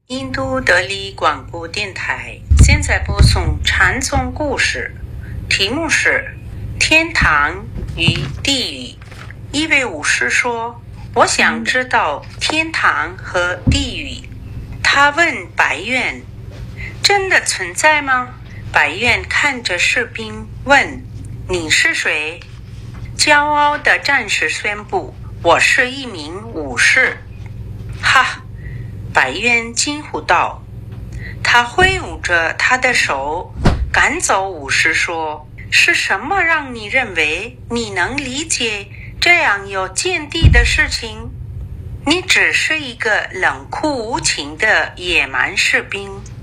印度德里广播电台现在播送禅宗故事，题目是天堂与地狱。一位武士说，我想知道天堂和地狱。他问白苑，真的存在吗？白苑看着士兵问，你是谁？骄傲的战士宣布，我是一名武士。哈！白渊惊呼道，他挥舞着他的手赶走武士说，是什么让你认为你能理解这样有见地的事情？你只是一个冷酷无情的野蛮士兵。